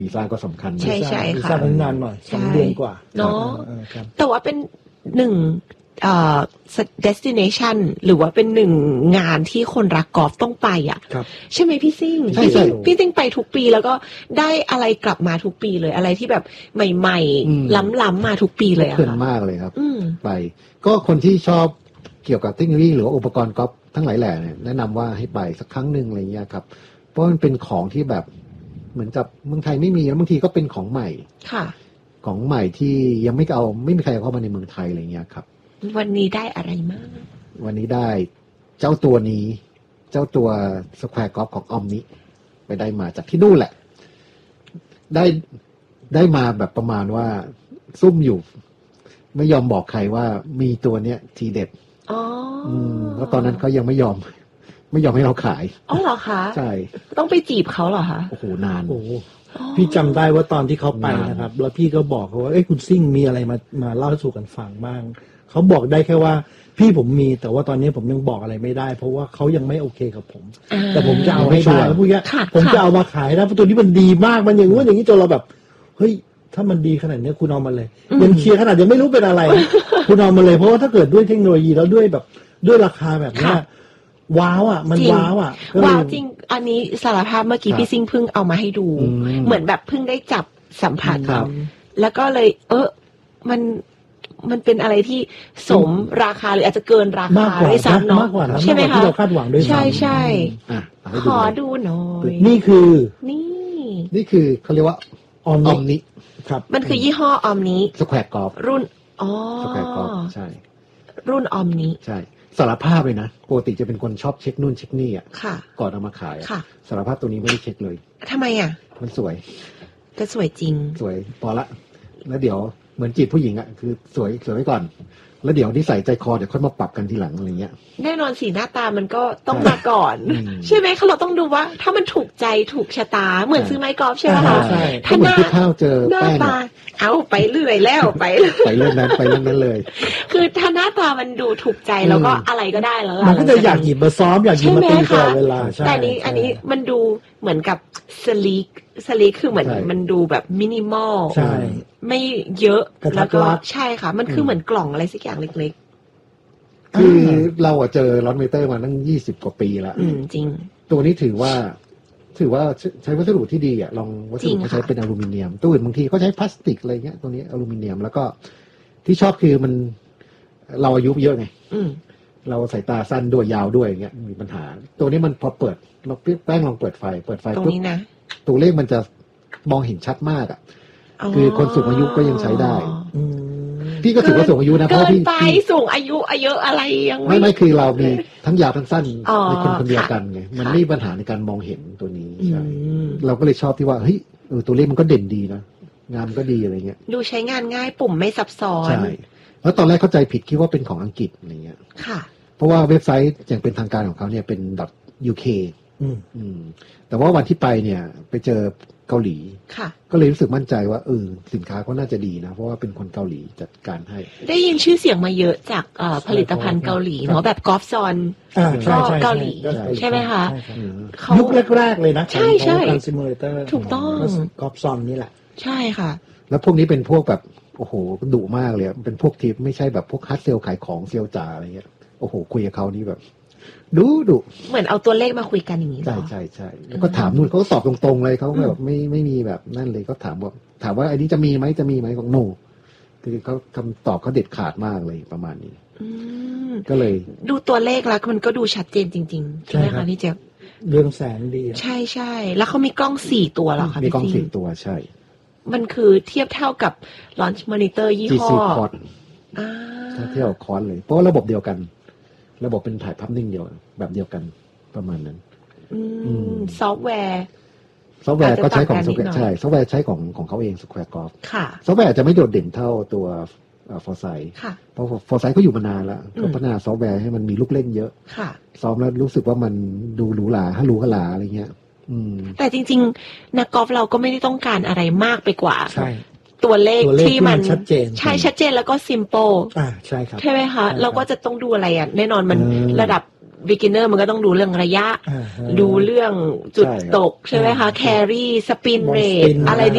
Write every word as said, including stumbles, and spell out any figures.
วีซ่าก็สำคัญใช่ใช่ค่ะวีซ่านานหน่อยสองเดือนกว่าเนาะแต่ว่าเป็นหนึ่งเอ่อ destination หรือว่าเป็นหนึ่งงานที่คนรักกอล์ฟต้องไปอ่ะใช่ไหมพี่ซิ่งพี่ซิ่งพี่ซิ่งไปทุกปีแล้วก็ได้อะไรกลับมาทุกปีเลยอะไรที่แบบใหม่ๆล้ำๆมาทุกปีเลยอะค่ะเพลินมากเลยครับไปก็คนที่ชอบเกี่ยวกับเทคโนโลยีหรืออุปกรณ์กอล์ฟทั้งหลายแหล่เนี่ยแนะนำว่าให้ไปสักครั้งหนึ่งอะไรเงี้ยครับเพราะมันเป็นของที่แบบเหมือนกับเมืองไทยไม่มีแล้วบางทีก็เป็นของใหม่ค่ะของใหม่ที่ยังไม่เอาไม่มีใครเอาเข้ามาในเมืองไทยอะไรเงี้ยครับวันนี้ได้อะไรมากวันนี้ได้เจ้าตัวนี้เจ้าตัวสแควร์กอล์ฟของออมนี้ไปได้มาจากที่นู่นแหละได้ได้มาแบบประมาณว่าซุ่มอยู่ไม่ยอมบอกใครว่ามีตัวเนี้ยทีเด็ดอ๋ออืมแล้วตอนนั้นเขายังไม่ยอมไม่ยอมให้เราขายอ๋อเหรอคะใช่ต้องไปจีบเขาเหรอคะโอ้โหนานโอ้พี่จำได้ว่าตอนที่เขาไปนะครับแล้วพี่ก็บอกเขาว่าเอ้ยคุณซิ่งมีอะไรมามาเล่าสู่กันฟังบ้างเขาบอกได้แค่ว่าพี่ผมมีแต่ว่าตอนนี้ผมยังบอกอะไรไม่ได้เพราะว่าเขายังไม่โอเคกับผมแต่ผมจะเอาให้ได้แล้วพวกนี้ผมจะเอามาขายนะเพราะตัวนี้มันดีมากมันอย่างงู้นอย่างนี้จนเราแบบเฮ้ยถ้ามันดีขนาดนี้คุณเอามาเลยยังเคลียร์ขนาดยังไม่รู้เป็นอะไรคุณเอามาเลยเพราะว่าถ้าเกิดด้วยเทคโนโลยีแล้วด้วยแบบด้วยราคาแบบนี้ว้าวอ่ะมันว้าวอ่ะว้าวจริงอันนี้สารภาพเมื่อกี้พี่ซิ่งเพิ่งเอามาให้ดูเหมือนแบบเพิ่งได้จับสัมผัสแล้วก็เลยเออมันมันเป็นอะไรที่สมราคาหรืออาจจะเกินราคาด้วยซ้ำเนาะใช่ไหมคะที่เราคาดหวังด้วยซ้ำใช่ใช่ขอดูหน่อยนี่คือนี่นี่คือเขาเรียกว่าออมนี้ครับมันคือยี่ห้อออมนี้สแควร์กอล์ฟรุ่นอ๋อสแควร์กอล์ฟใช่รุ่นออมนี้ใช่สารภาพเลยนะปกติจะเป็นคนชอบเช็คนู่นเช็คนี่อ่ะก่อนเอามาขายสารภาพตัวนี้ไม่ได้เช็คเลยทำไมอ่ะมันสวยก็สวยจริงสวยพอละแล้วเดี๋ยวเหมือนจีบผู้หญิงอ่ะคือสวยสวยไว้ก่อนแล้วเดี๋ยวที่ใส่ใจคอเดี๋ยวค่อยมาปรับกันทีหลังอะไรเงี้ยแน่นอนสีหน้าตามันก็ต้องมาก่อนใช่ไหมคะเราต้องดูว่าถ้ามันถูกใจถูกชะตาเหมือนซื้อไม้กอล์ฟใช่ไหมคะถ้าหน้าข้าวเจอหน้าตาเอาไปเรื่อยแล้วไปไปเรื่องนั้นไปเรื่องนั้นเลยคือถ้าหน้าตามันดูถูกใจแล้วก็อะไรก็ได้แล้วล่ะมันก็จะอยากหยิบมาซ้อมอยากหยิบมาตีตลอดเวลาแต่นี้อันนี้มันดูเหมือนกับสลีกสลีกคือเหมือนมันดูแบบมินิมอลใช่ไม่เยอะแล้วก็ใช่ค่ะมันคือเหมือนกล่องอะไรสักอย่างเล็กๆคือเราเจอลอนเมเตอร์มาตั้งยี่สิบกว่าปีแล้วจริงตัวนี้ถือว่าถือว่าใช้วัสดุที่ดีอ่ะลองวัสดุเขาใช้เป็นอลูมิเนียมตัวอื่นบางทีเขาใช้พลาสติกอะไรเงี้ยตัวนี้อลูมิเนียมแล้วก็ที่ชอบคือมันเราอายุเยอะไงเราสายตาสั้นด้วยยาวด้วยอย่างเงี้ยมีปัญหาตัวนี้มันพอเปิดเราแป้งลองเปิดไฟเปิดไฟตรงนี้นะตัวเลขมันจะมองเห็นชัดมากอ่ะคือคนสูงอายุก็ยังใช้ได้พี่ก็ถือว่าสูงอายุนะเพราะพี่สูงอายุอายุอะไรยังไม่ไม่คือเรามีทั้งยาวทั้งสั้นในคนคนเดียวกันไงมันไม่มีปัญหาในการมองเห็นตัวนี้ใช่เราก็เลยชอบที่ว่าเฮ้ยเออตัวเลขมันก็เด่นดีนะงานก็ดีอะไรเงี้ยดูใช้งานง่ายปุ่มไม่ซับซ้อนใช่แล้วตอนแรกเข้าใจผิดคิดว่าเป็นของอังกฤษอะไรเงี้ยค่ะเพราะว่าเว็บไซต์อย่างเป็นทางการของเขาเนี่ยเป็น .uk อืมอืมแต่ว่าวันที่ไปเนี่ยไปเจอเกาหลีค่ะก็เลยรู้สึกมั่นใจว่าเออสินค้าก็น่าจะดีนะเพราะว่าเป็นคนเกาหลีจัดการให้ได้ยินชื่อเสียงมาเยอะจากผลิตภัณฑ์เกาหลีเนาะแบบกอล์ฟซอนก็เกาหลีใช่ไหมคะยุคแรกๆเลยนะใช่ใช่ซิมูเลเตอร์ถูกต้องกอล์ฟซอนนี่แหละใช่ค่ะแล้วพวกนี้เป็นพวกแบบโอ้โหดุมากเลยเป็นพวกที่ไม่ใช่แบบพวกฮาร์ดเซลขายของเซลจ่าอะไรเงี้ยโอ้โหคุยกับเขานี่แบบดูดุเหมือนเอาตัวเลขมาคุยกันอย่างนี้ใช่ใช่ใช่แล้วก็ถามนู่นเขาก็ตอบตรงๆเลยเขาแบบไม่ไม่มีแบบนั่นเลยก็ถามว่าถามว่าไอ้นี้จะมีไหมจะมีไหมของโนคือเขาคำตอบเขาเด็ดขาดมากเลยประมาณนี้ก็เลยดูตัวเลขแล้วมันก็ดูชัดเจนจริงๆใช่ไหมคะพี่เจี๊ยบเรื่องแสงดีใช่ใช่แล้วเขามีกล้องสี่ตัวเหรอคะมีกล้องสี่ตัวใช่มันคือเทียบเท่ากับ launch monitor ยี่ห้อจี ซี Quad อ่าถ้าเทียบกับคอนเลยเพราะว่าระบบเดียวกันระบบเป็นถ่ายภาพนิ่งเดียวแบบเดียวกันประมาณนั้นซอฟต์แวร์ซอฟต์แวร์ก็ใช้ของใช่ซอฟต์แวร์ใช้ของของเขาเองสแควร์กอล์ฟค่ะซอฟต์แวร์จะไม่โดดเด่นเท่าตัวฟอร์ไซต์เพราะฟอร์ไซต์เขาอยู่มานานแล้วก็พัฒนาซอฟต์แวร์ให้มันมีลูกเล่นเยอะค่ะซ้อมแล้วรู้สึกว่ามันดูหรูหราฮัลโหลฮัลหลาอะไรเงี้ยแต่จริงๆนักกอล์ฟเราก็ไม่ได้ต้องการอะไรมากไปกว่าใช่ตัวเลขที่มันชัดเจนใช่ชัดเจนแล้วก็ simple อ่าใช่ครับใช่ไหมคะเราก็จะต้องดูอะไรอ่ะแน่นอนมันระดับ beginner มันก็ต้องดูเรื่องระยะดูเรื่องจุดตกใช่ไหมคะ carry spin rate อะไร